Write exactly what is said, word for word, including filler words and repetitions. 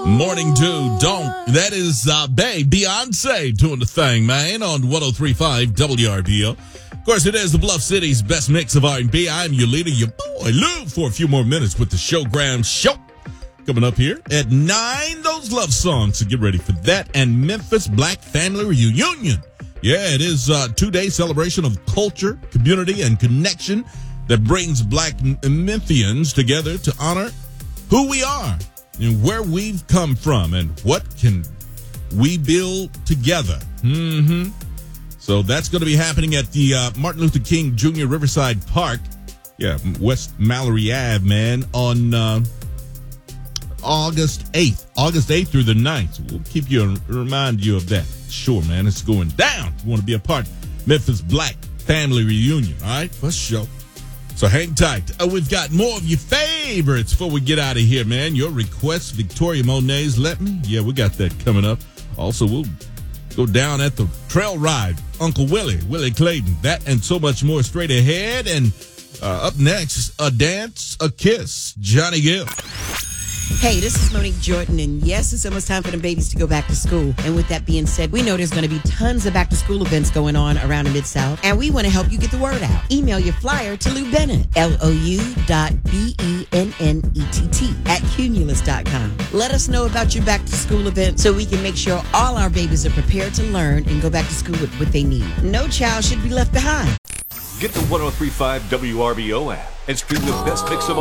Morning Dew, don't. That is uh, Bae, Beyonce doing the thing, man, on one oh three point five W R B O. Of course, it is the Bluff City's best mix of R and B. I'm your leader, your boy, Lou, for a few more minutes with the Showgram Show. Coming up here at nine, those love songs, so get ready for that. And Memphis Black Family Reunion. Yeah, it is a two-day celebration of culture, community, and connection that brings black Memphians together to honor who we are and where we've come from and what can we build together. Mm-hmm. So that's going to be happening at the uh, Martin Luther King Junior Riverside Park. Yeah, West Mallory Ave, man, on uh, August eighth. August eighth through the ninth. We'll keep you and remind you of that. Sure, man, it's going down. You want to be a part of Memphis Black Family Reunion, all right? For sure. So hang tight. Uh, we've got more of your favorites before we get out of here, man. Your requests, Victoria Monet's Let Me. Yeah, we got that coming up. Also, we'll go down at the trail ride. Uncle Willie, Willie Clayton. That and so much more straight ahead. And uh, up next, A Dance, A Kiss, Johnny Gill. Hey, this is Monique Jordan, and yes, it's almost time for the babies to go back to school. And with that being said, we know there's going to be tons of back-to-school events going on around the Mid-South, and we want to help you get the word out. Email your flyer to Lou Bennett, L O U dot B E N N E T T, at Cumulus dot com. Let us know about your back-to-school event so we can make sure all our babies are prepared to learn and go back to school with what they need. No child should be left behind. Get the one oh three point five W R B O app and stream the best mix of